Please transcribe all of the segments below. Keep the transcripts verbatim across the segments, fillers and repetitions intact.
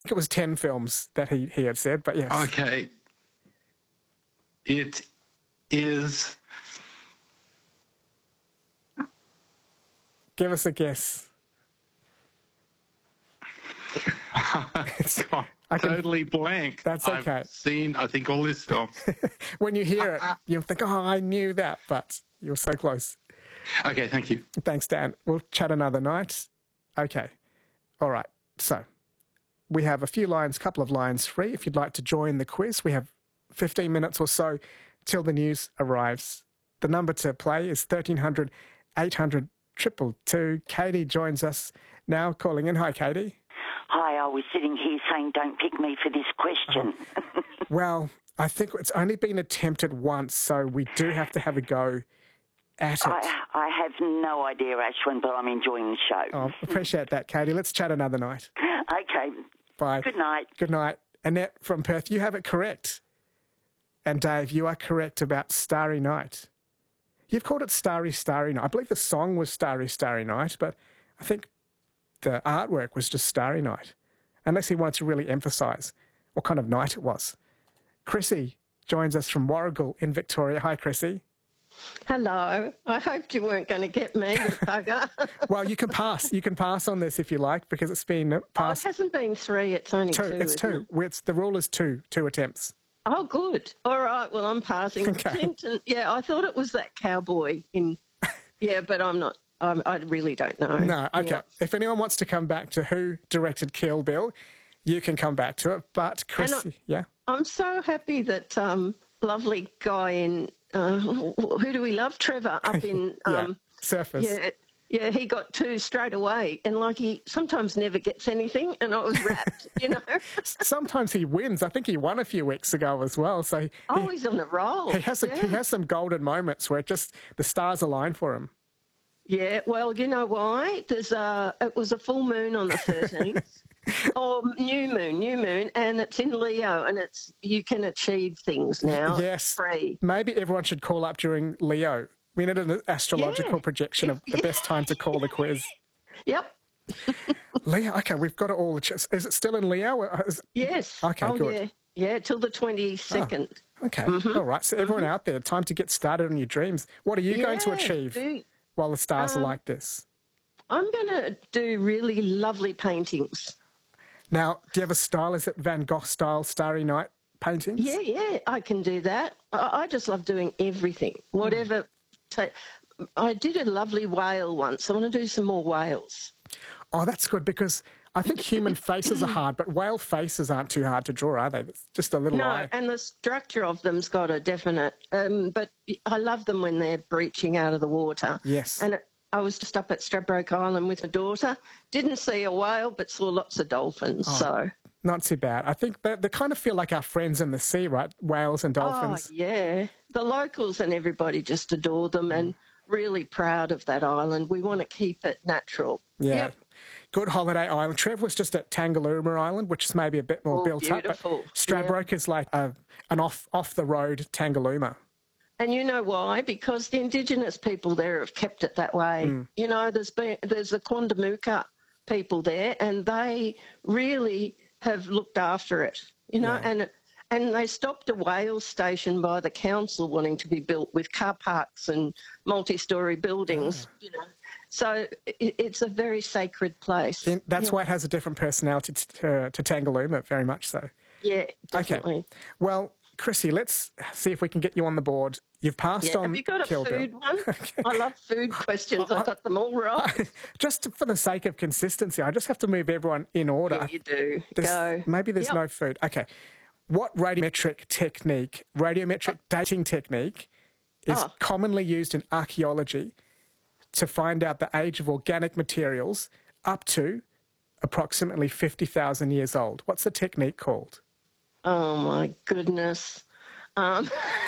it was ten films that he, he had said, but yes. Okay. It is... Give us a guess. I'm I can- totally blank. That's okay. I've seen, I think, all this film. When you hear it, you'll think, oh, I knew that, but you're so close. Okay, thank you. Thanks, Dan. We'll chat another night. Okay. All right. So we have a few lines, couple of lines free. If you'd like to join the quiz, we have fifteen minutes or so till the news arrives. The number to play is thirteen hundred, eight hundred, two two two. Katie joins us now, calling in. Hi, Katie. Hi, I was sitting here saying don't pick me for this question. Oh. Well, I think it's only been attempted once, so we do have to have a go at it. I, I have no idea, Ashwin, but I'm enjoying the show. Oh, appreciate that, Katie. Let's chat another night. Okay. Bye. Good night. Good night. Annette from Perth, you have it correct. And Dave, you are correct about Starry Night. You've called it Starry, Starry Night. I believe the song was Starry, Starry Night, but I think the artwork was just Starry Night, unless he wanted to really emphasise what kind of night it was. Chrissy joins us from Warragul in Victoria. Hi, Chrissy. Hello. I hoped you weren't going to get me, you bugger. Well, you can pass. You can pass on this if you like, because it's been passed. Oh, it hasn't been three, it's only two. two. It's two. It? It's, the rule is two, two attempts. Oh, good. All right, well, I'm passing. Okay. Clinton, yeah, I thought it was that cowboy in... Yeah, but I'm not... I'm, I really don't know. No, okay. Yeah. If anyone wants to come back to who directed Kill Bill, you can come back to it. But Chrissy, yeah? I'm so happy that um, lovely guy in... Uh, who do we love? Trevor up in... yeah, Um, Surface. Yeah, yeah, he got two straight away. And, like, he sometimes never gets anything, and I was wrapped, you know. Sometimes he wins. I think he won a few weeks ago as well. So he, Oh, he's on a roll. he, has a, yeah. he has some golden moments where just the stars align for him. Yeah, well, you know why? There's a, it was a full moon on the thirteenth. or new moon, new moon, and it's in Leo, and it's you can achieve things now. Yes. Free. Maybe everyone should call up during Leo. We need an astrological Yeah. projection of the best time to call the quiz. Yep. Leo, okay, we've got it all. Is it still in Leo? Or is- Yes. Okay, oh, good. yeah. Yeah, till the twenty-second. Okay, Mm-hmm. all right. So everyone out there, time to get started on your dreams. What are you going to Yeah, achieve do- while the stars Um, are like this? I'm going to do really lovely paintings. Now, do you have a style? Is it Van Gogh style Starry Night paintings? Yeah, yeah, I can do that. I, I just love doing everything, whatever. Ta- I did a lovely whale once. I want to do some more whales. Oh, that's good, because I think human faces are hard, but whale faces aren't too hard to draw, are they? It's just a little No, eye. and the structure of them's got a definite. Um, but I love them when they're breaching out of the water. Yes. And it, I was just up at Stradbroke Island with a daughter. Didn't see a whale, but saw lots of dolphins. Oh. So. Not too bad. I think they, they kind of feel like our friends in the sea, right? Whales and dolphins. Oh, yeah. The locals and everybody just adore them and really proud of that island. We want to keep it natural. Yeah. Yep. Good holiday island. Trev was just at Tangalooma Island, which is maybe a bit more Oh, built beautiful. up. But Stradbroke is like a, an off, off-the-road Tangalooma. And you know why? Because the Indigenous people there have kept it that way. Mm. You know, there's been there's the Quandamooka people there, and they really have looked after it. You know, Yeah. and and they stopped a whale station by the council wanting to be built with car parks and multi-storey buildings. Ah. You know, so it, it's a very sacred place. And that's yeah. why it has a different personality to, to Tangalooma, very much so. Yeah, definitely. Okay. Well, Chrissy, let's see if we can get you on the board. You've passed Yeah, on have you got a Kill Bill. food one? I love food questions. I got them all right. Just for the sake of consistency, I just have to move everyone in order. Yeah, you do. There's- Go. Maybe there's Yep. no food. Okay. What radiometric technique, radiometric dating technique, is Oh. commonly used in archaeology to find out the age of organic materials up to approximately fifty thousand years old? What's the technique called? Oh, my goodness. Um,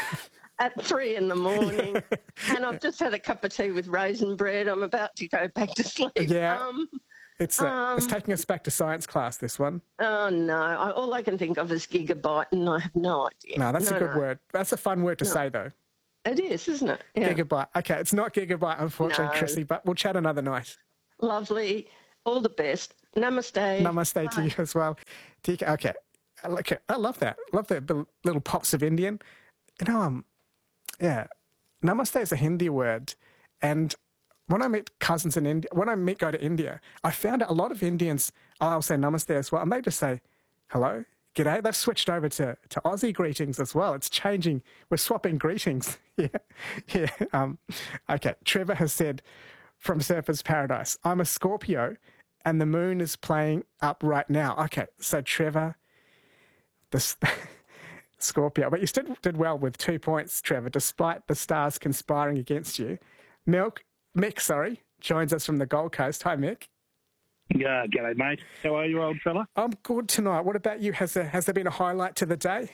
at three in the morning, and I've just had a cup of tea with raisin bread. I'm about to go back to sleep. Yeah. Um, It's, uh, it's um, taking us back to science class, this one. oh, no. I, all I can think of is gigabyte, and I have no idea. No, that's a good no. word. That's a fun word to say, though. It is, isn't it? Yeah. Gigabyte. Okay, it's not gigabyte, unfortunately, No. Chrissy, but we'll chat another night. Lovely. All the best. Namaste. Namaste to you as well. Tika, okay. I like it. I love that. Love the the little pops of Indian. You know, um, yeah. Namaste is a Hindi word. And when I meet cousins in India, when I meet, go to India, I found out a lot of Indians, I'll say namaste as well. And they just say, hello, g'day. They've switched over to, to Aussie greetings as well. It's changing. We're swapping greetings. yeah. Yeah. Um, okay. Trevor has said from Surfer's Paradise, I'm a Scorpio and the moon is playing up right now. Okay. So Trevor, the Scorpio, but you still did well with two points, Trevor, despite the stars conspiring against you. Milk, Mick, sorry, joins us from the Gold Coast. Hi, Mick. Yeah, g'day, mate. How are you, old fella? I'm good tonight. What about you? Has there, has there been a highlight to the day?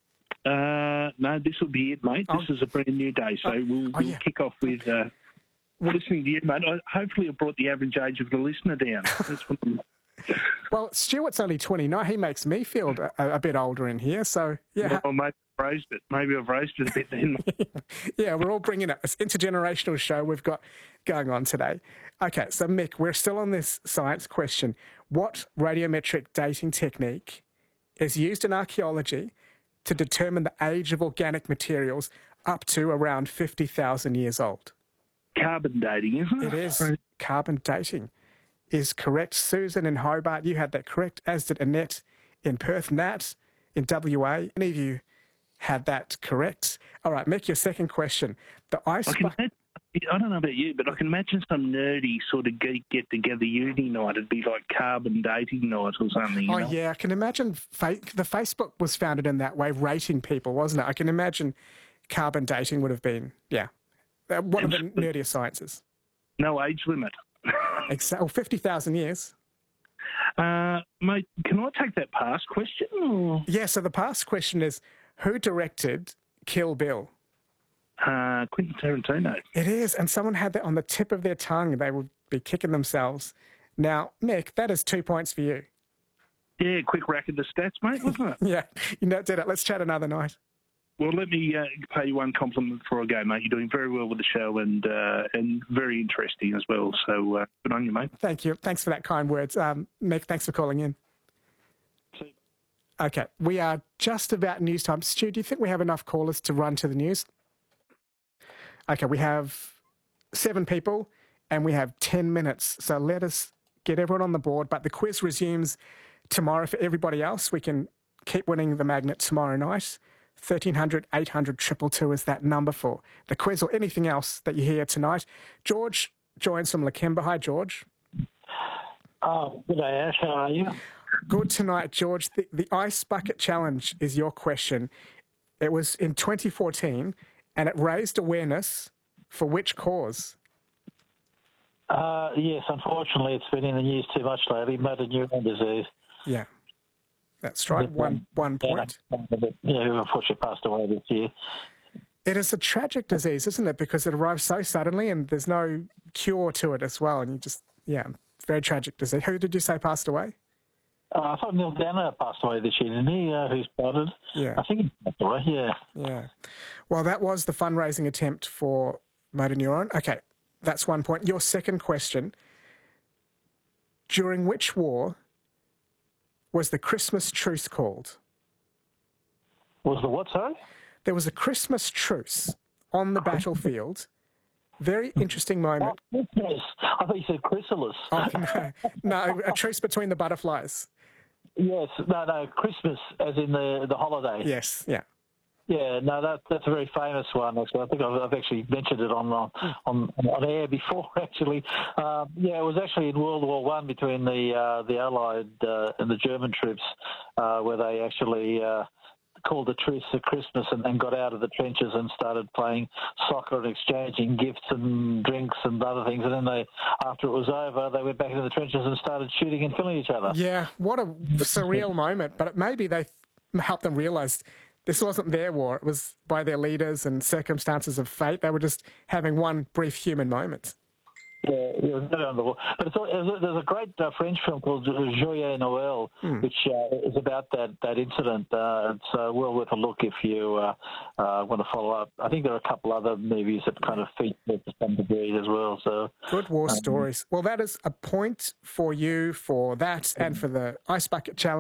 Uh, no, this will be it, mate. This Oh. is a brand new day, so Oh. we'll, Oh, we'll yeah. kick off with uh, listening to you, mate. I, hopefully it brought the average age of the listener down. That's what I'm, Well, Stuart's only twenty-nine. He makes me feel a, a bit older in here. So, yeah, well, maybe I've raised it. Maybe I've raised it a bit then. yeah, we're all bringing it. It's an intergenerational show we've got going on today. Okay, so Mick, we're still on this science question. What radiometric dating technique is used in archaeology to determine the age of organic materials up to around fifty thousand years old? Carbon dating, isn't it? It is. Carbon dating is correct. Susan in Hobart, you had that correct, as did Annette in Perth. Nat in W A, any of you had that correct. All right, Mick, your second question. The ice... I, can bu- imagine, I don't know about you, but I can imagine some nerdy sort of get, get together uni night. It'd be like carbon dating night or something. You Oh, know? yeah, I can imagine fa- the Facebook was founded in that way, rating people, wasn't it? I can imagine carbon dating would have been, yeah, uh, one of the nerdier sciences. No age limit. Exactly. Oh, fifty thousand years. Uh, mate, can I take that past question? Or? Yeah, so the past question is, who directed Kill Bill? Uh, Quentin Tarantino. It is, and someone had that on the tip of their tongue. They would be kicking themselves. Now, Mick, that is two points for you. Yeah, quick rack of the stats, mate, wasn't it? Yeah, you know, did it. Let's chat another night. Well, let me uh, pay you one compliment before I go, mate. You're doing very well with the show and uh, and very interesting as well. So uh, good on you, mate. Thank you. Thanks for that kind words. Um, Mick, thanks for calling in. See- Okay, we are just about news time. Stu, do you think we have enough callers to run to the news? Okay, we have seven people and we have ten minutes. So let us get everyone on the board. But the quiz resumes tomorrow for everybody else. We can keep winning the magnet tomorrow night. thirteen hundred, eight hundred, two two two is that number for the quiz or anything else that you hear tonight. George joins from Lakemba. Hi, George. Oh, good day, Ash. How are you? Good tonight, George. The, the Ice Bucket Challenge is your question. It was in twenty fourteen and it raised awareness for which cause? Uh, yes, unfortunately, it's been in the news too much lately. Motor neuron disease. Yeah, that's right. One, one point. Yeah, who unfortunately passed away this year. It is a tragic disease, isn't it? Because it arrives so suddenly and there's no cure to it as well. And you just, yeah, it's a very tragic disease. Who did you say passed away? Uh, I thought Neil Danner passed away this year, didn't he? Uh, who spotted? Yeah. I think he passed away, yeah. Yeah. Well, that was the fundraising attempt for Motor Neuron. Okay, that's one point. Your second question. During which war was the Christmas truce called? Was the what, sorry? There was a Christmas truce on the battlefield. Very interesting moment. Oh, Christmas. I thought you said chrysalis. Oh, no, no, a truce between the butterflies. Yes, no, no, Christmas as in the, the holiday. Yes, yeah. Yeah, no, that that's a very famous one. Actually, I think I've, I've actually mentioned it on on on, on air before. Actually, um, yeah, it was actually in World War One between the uh, the Allied uh, and the German troops, uh, where they actually uh, called a truce at Christmas and then got out of the trenches and started playing soccer and exchanging gifts and drinks and other things. And then they, after it was over, they went back into the trenches and started shooting and killing each other. Yeah, what a surreal moment. But maybe they helped them realise this wasn't their war. It was by their leaders and circumstances of fate. They were just having one brief human moment. Yeah, it was never on the wall. But it's, all- there's a great uh, French film called Joyeux Noël, Hmm. which uh, is about that, that incident. Uh, it's uh, well worth a look if you uh, uh, want to follow up. I think there are a couple other movies that kind of feature it to some degree as well. So Good war um, stories. Well, that is a point for you for that and for the Ice Bucket Challenge.